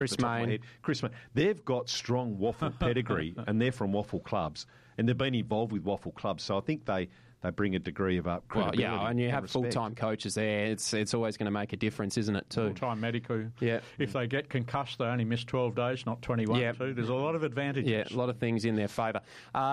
Chris Mayne. Chris Mayne. They've got strong waffle pedigree, and they're from waffle clubs, and they've been involved with waffle clubs. So I think they bring a degree of credibility. Well, yeah, and you have respect. full-time coaches there. It's always going to make a difference, isn't it, too? Full-time medical. Yeah. If they get concussed, they only miss 12 days, not 21 too. There's a lot of advantages. Yeah, a lot of things in their favour.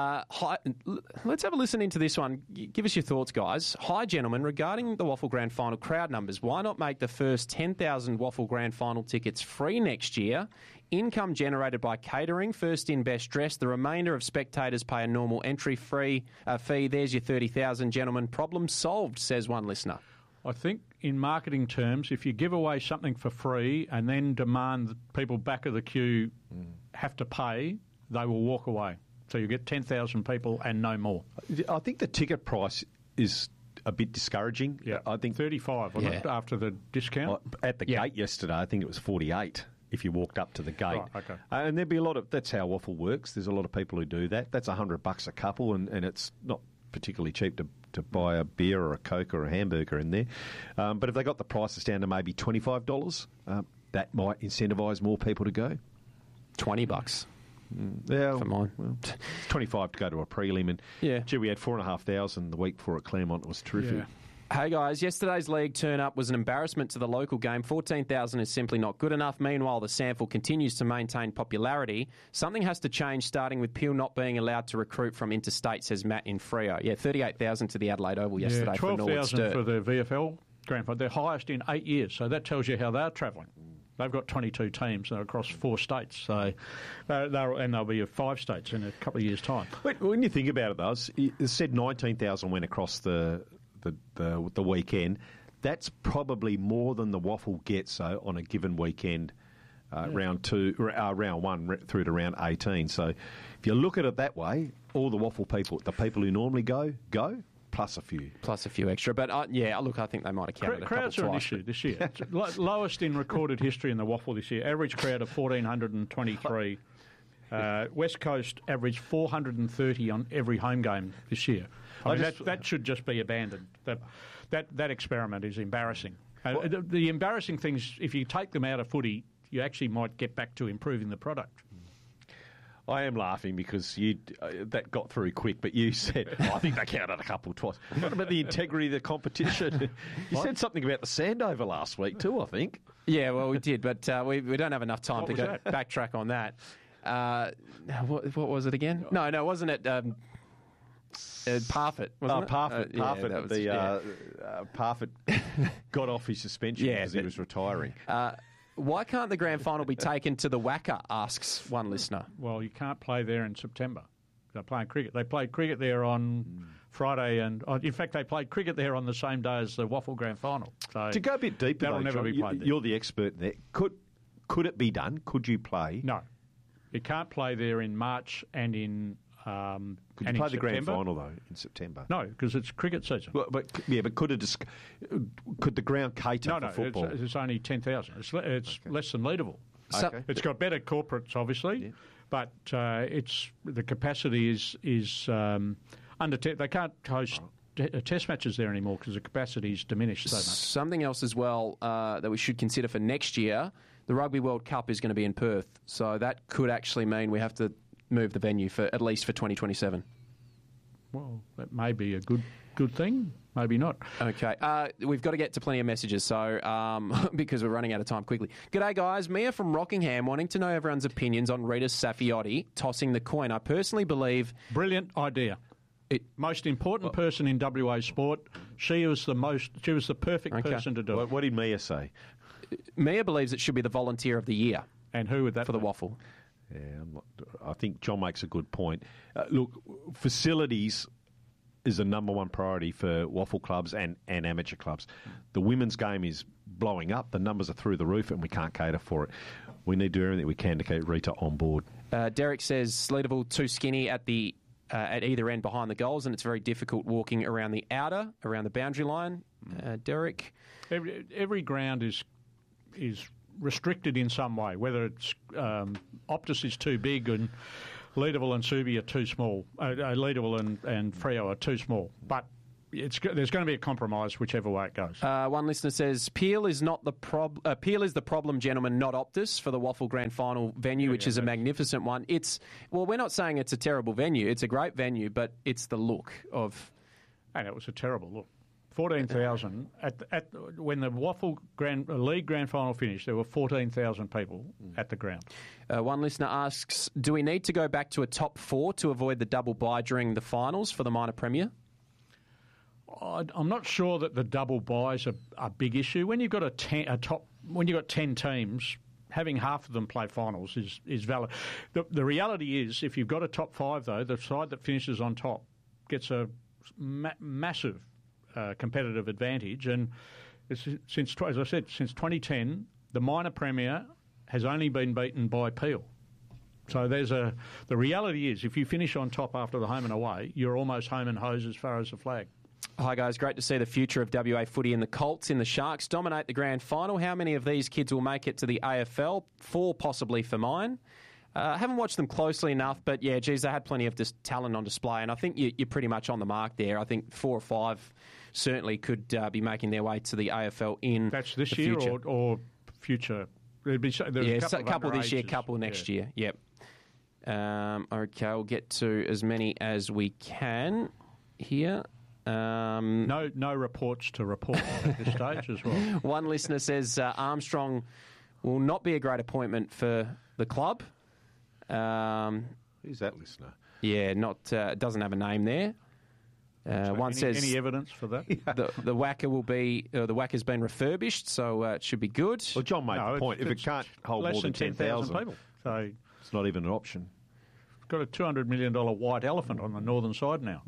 Let's have a listen into this one. Give us your thoughts, guys. Hi, gentlemen. Regarding the Waffle Grand Final crowd numbers, why not make the first 10,000 Waffle Grand Final tickets free next year? Income generated by catering, first in, best dressed. The remainder of spectators pay a normal entry fee. There's your 30,000, gentlemen. Problem solved, says one listener. I think in marketing terms, if you give away something for free and then demand that people back of the queue have to pay, they will walk away. So you get 10,000 people and no more. I think the ticket price is a bit discouraging. Yeah, I think 35 wasn't it, after the discount. At the gate yesterday, I think it was 48 if you walked up to the gate. Right, okay. And there'd be a lot of, that's how waffle works. There's a lot of people who do that. That's $100 a couple, and it's not particularly cheap to buy a beer or a Coke or a hamburger in there. But if they got the prices down to maybe $25, that might incentivise more people to go. $20. Yeah, for mine. Well, it's 25 to go to a prelim, and gee, we had 4,500 the week before at Claremont. It was terrific. Yeah. Hey guys, yesterday's league turn-up was an embarrassment to the local game. 14,000 is simply not good enough. Meanwhile, the SANFL continues to maintain popularity. Something has to change, starting with Peel not being allowed to recruit from interstate, says Matt in Freo. Yeah, 38,000 to the Adelaide Oval yesterday for Norwood Sturt. 12,000 for the VFL Grand Final. They're highest in 8 years, so that tells you how they're travelling. They've got 22 teams across 4 states, so and they'll be at 5 states in a couple of years' time. When you think about it, though, it said 19,000 went across the weekend. That's probably more than the waffle gets on a given weekend, round 1 through to round 18. So if you look at it that way, all the waffle people, the people who normally go, plus a few extra. But look, I think they might have counted crowds are an issue this year. Lowest in recorded history in the waffle this year. Average crowd of 1,423. West Coast averaged 430 on every home game this year. That should just be abandoned. That experiment is embarrassing. The embarrassing thing is, if you take them out of footy, you actually might get back to improving the product. I am laughing because that got through quick, but you said, I think they counted a couple twice. What about the integrity of the competition? You said something about the Sandover last week too, I think. Yeah, well, we did, but we don't have enough time to go backtrack on that. What was it again? No, wasn't it Parfitt? Wasn't it? Parfitt. Parfitt got off his suspension because he was retiring. Why can't the grand final be taken to the Wacker, asks one listener. Well, you can't play there in September. They're playing cricket. They played cricket there on Friday, and in fact, they played cricket there on the same day as the Waffle Grand Final. So to go a bit deeper, that'll never be played there. You're the expert there. Could it be done? Could you play? No. You can't play there in March and in Could you play the grand final, though, in September? No, because it's cricket season. But could the ground cater for football? No, it's only 10,000. It's less than Leaderville. Okay. It's got better corporates, obviously, but the capacity is under. They can't host test matches there anymore because the capacity is diminished so much. Something else as well that we should consider for next year, the Rugby World Cup is going to be in Perth, so that could actually mean we have to move the venue at least for 2027. Well, that may be a good thing. Maybe not. Okay. We've got to get to plenty of messages, so because we're running out of time quickly. G'day, guys. Mia from Rockingham wanting to know everyone's opinions on Rita Saffioti tossing the coin. I personally believe... Brilliant idea. Most important person in WA sport. She was the perfect person to do it. What did Mia say? Mia believes it should be the volunteer of the year. And who would that for be? The waffle? Yeah, I think John makes a good point. Look, facilities is the number one priority for waffle clubs and amateur clubs. The women's game is blowing up. The numbers are through the roof and we can't cater for it. We need to do everything we can to keep Rita on board. Derek says Leaderville too skinny at either end behind the goals, and it's very difficult walking around the boundary line. Derek? Every ground is restricted in some way, whether it's Optus is too big and Leaderville and Subi are too small. Leaderville and Freo are too small. But there's going to be a compromise whichever way it goes. One listener says Peel is not the Peel is the problem, gentlemen, not Optus for the Waffle Grand Final venue, which is a magnificent one. We're not saying it's a terrible venue. It's a great venue, but it's the look of. And it was a terrible look. 14,000 when the Waffle League Grand Final finished. There were 14,000 people at the ground. One listener asks, do we need to go back to a top 4 to avoid the double bye during the finals for the minor premier? I'm not sure that the double buys are a big issue. When you've got when you've got 10 teams, having half of them play finals is valid. The reality is, if you've got a top 5, though, the side that finishes on top gets a massive competitive advantage. And since 2010, the minor premier has only been beaten by Peel. So the reality is, if you finish on top after the home and away, you're almost home and hose as far as the flag. Hi guys, great to see the future of WA footy in the Colts in the Sharks dominate the grand final. How many of these kids will make it to the AFL? 4 possibly for mine. I haven't watched them closely enough, but yeah, geez, they had plenty of talent on display, and I think you're pretty much on the mark there. I think 4 or 5 certainly could be making their way to the AFL in That's this the year future. Or future? There's a couple this year, couple next year. Yep. Okay, we'll get to as many as we can here. No reports to report at this stage as well. One listener says Armstrong will not be a great appointment for the club. Who's that listener? Yeah, doesn't have a name there. One says any evidence for that? the Wacker will be the Wacker's been refurbished, so it should be good. Well, John made the point. If it can't hold less more than 10,000 people, so it's not even an option. It's got a $200 million white elephant on the northern side now.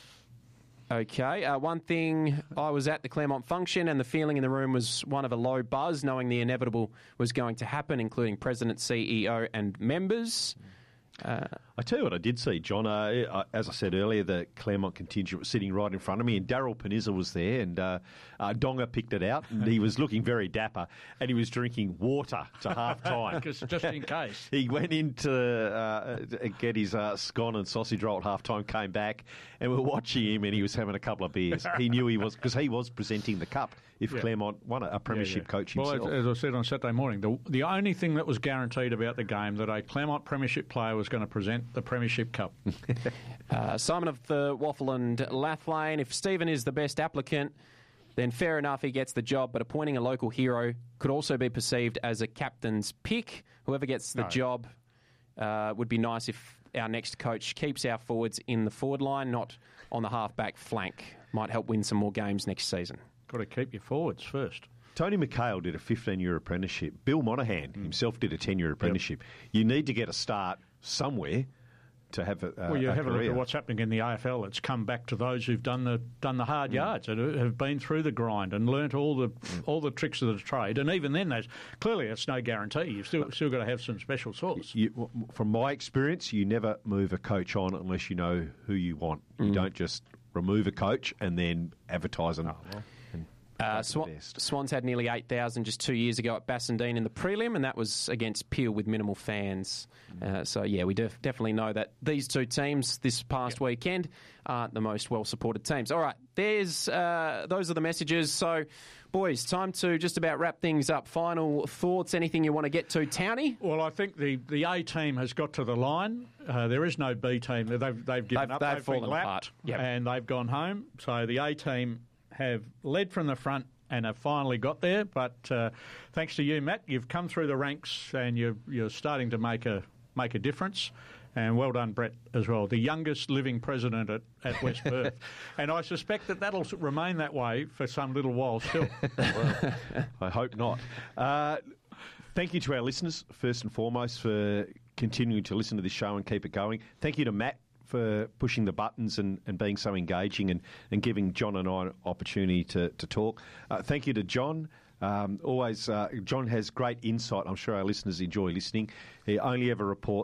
Okay, one thing, I was at the Claremont function and the feeling in the room was one of a low buzz, knowing the inevitable was going to happen, including President, CEO and members. I tell you what I did see, John. As I said earlier, the Claremont contingent was sitting right in front of me, and Daryl Panizza was there, and Donga picked it out, and he was looking very dapper, and he was drinking water to half-time. Just in case. He went in to get his scone and sausage roll at half-time, came back, and we were watching him, and he was having a couple of beers. He knew he was, because he was presenting the cup if Claremont won a premiership coach himself. Well, as I said on Saturday morning, the only thing that was guaranteed about the game, that a Claremont premiership player was going to present the Premiership Cup. Simon of the Waffle and Lathlane, if Stephen is the best applicant, then fair enough, he gets the job, but appointing a local hero could also be perceived as a captain's pick. Whoever gets the job would be nice if our next coach keeps our forwards in the forward line, not on the half-back flank. Might help win some more games next season. Got to keep your forwards first. Tony McHale did a 15-year apprenticeship. Bill Monahan himself did a 10-year apprenticeship. You need to get a start somewhere to have a Well, you have a look career. at what's happening in the AFL. It's come back to those who've done the hard yards and have been through the grind and learnt all the tricks of the trade. And even then, clearly it's no guarantee. You've still got to have some special sauce. From my experience, you never move a coach on unless you know who you want. You don't just remove a coach and then advertise them. Swans had nearly 8,000 just 2 years ago at Bassendean in the prelim, and that was against Peel with minimal fans. So, yeah, we definitely know that these two teams this past weekend aren't the most well-supported teams. All right, those are the messages. So, boys, time to just about wrap things up. Final thoughts, anything you want to get to, Townie? Well, I think the A team has got to the line. There is no B team. They've given up. They've fallen been lapped, apart. Yep. And they've gone home. So the A team have led from the front and have finally got there. But thanks to you, Matt, you've come through the ranks and you're starting to make a difference. And well done, Brett, as well, the youngest living president at West Perth. And I suspect that'll remain that way for some little while still. Well, I hope not. Thank you to our listeners, first and foremost, for continuing to listen to this show and keep it going. Thank you to Matt for pushing the buttons and being so engaging and giving John and I an opportunity to talk. Thank you to John. John has great insight. I'm sure our listeners enjoy listening. He only ever reports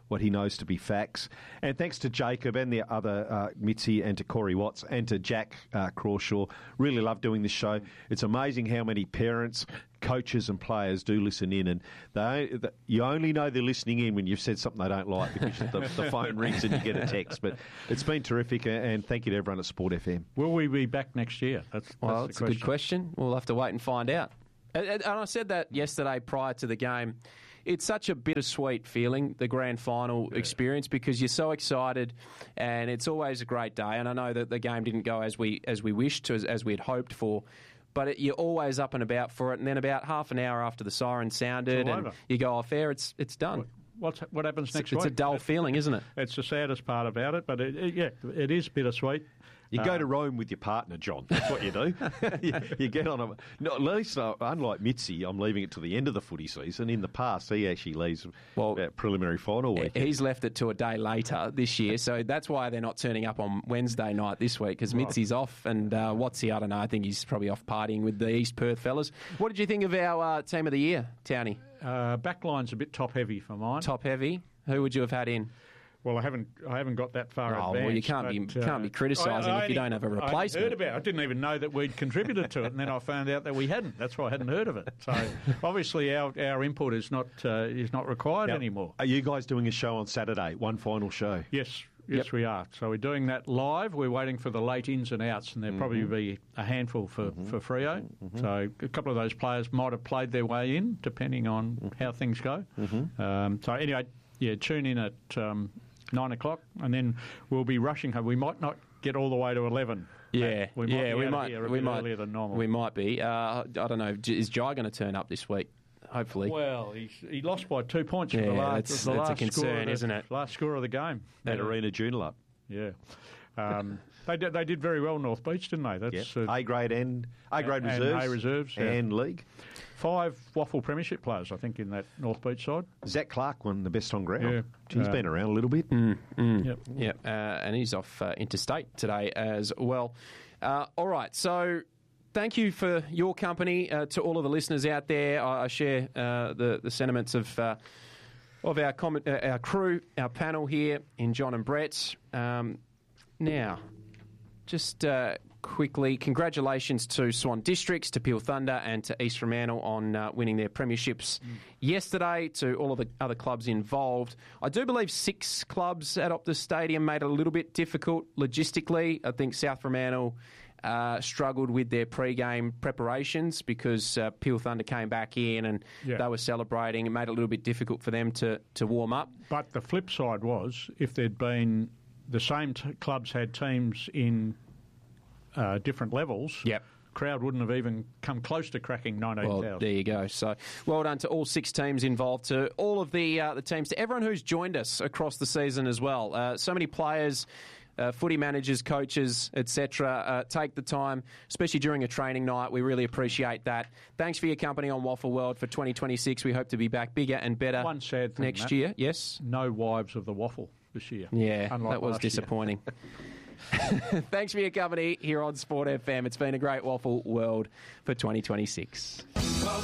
what he knows to be facts. And thanks to Jacob and the other Mitzi, and to Corey Watts and to Jack Crawshaw. Really love doing this show. It's amazing how many parents, coaches and players do listen in, and you only know they're listening in when you've said something they don't like, because the phone rings and you get a text. But it's been terrific, and thank you to everyone at Sport FM. Will we be back next year? That's a good question. We'll have to wait and find out. And I said that yesterday prior to the game. It's such a bittersweet feeling, the grand final experience, because you're so excited, and it's always a great day. And I know that the game didn't go as we wished, as we had hoped for, but you're always up and about for it. And then about half an hour after the siren sounded, and you go off air, it's done. What happens next week? It's a dull feeling, isn't it? It's the saddest part about it, but it is bittersweet. You go to Rome with your partner, John. That's what you do. you get on a... No, at least, unlike Mitzi, I'm leaving it to the end of the footy season. In the past, he actually leaves preliminary final week. He's left it to a day later this year, so that's why they're not turning up on Wednesday night this week, because Mitzi's off, and Watsy, I don't know, I think he's probably off partying with the East Perth fellas. What did you think of our team of the year, Townie? Backline's a bit top-heavy for mine. Top-heavy? Who would you have had in? Well, I haven't got that far advanced. Well, you can't be criticising if you don't have a replacement. I heard about it. I didn't even know that we'd contributed to it, and then I found out that we hadn't. That's why I hadn't heard of it. So obviously our input is not required anymore. Are you guys doing a show on Saturday? One final show? Yes, we are. So we're doing that live. We're waiting for the late ins and outs, and there'll probably be a handful for Freo. So a couple of those players might have played their way in, depending on how things go. So anyway, tune in at 9 o'clock, and then we'll be rushing home. We might not get all the way to 11. We might earlier than normal. We might be. I don't know. Is Jai going to turn up this week? Hopefully. Well, he lost by 2 points for the last. That's a concern, isn't it? Last score of the game at Arena Joondalup. Yeah. They did very well, North Beach, didn't they? That's A grade reserves, and A reserves, and league. 5 Waffle Premiership players, I think, in that North Beach side. Zach Clark won the best on ground. Yeah. He's been around a little bit. Yep. And he's off interstate today as well. All right, so thank you for your company to all of the listeners out there. I share the sentiments of our crew, our panel here in John and Brett. Now, just quickly, congratulations to Swan Districts, to Peel Thunder and to East Fremantle on winning their premierships yesterday, to all of the other clubs involved. I do believe 6 clubs at Optus Stadium made it a little bit difficult logistically. I think South Fremantle struggled with their pre-game preparations because Peel Thunder came back in and they were celebrating. It made it a little bit difficult for them to warm up. But the flip side was, if there'd been the same clubs had teams in different levels, crowd wouldn't have even come close to cracking 19,000. Well, there you go. So well done to all 6 teams involved, to all of the teams, to everyone who's joined us across the season as well. So many players, footy managers, coaches, etc. Take the time, especially during a training night. We really appreciate that. Thanks for your company on Waffle World for 2026. We hope to be back bigger and better One sad thing, next year. Yes? No wives of the waffle this year. Yeah, that was disappointing. Thanks for your company here on Sport FM. It's been a great Waffle World for 2026.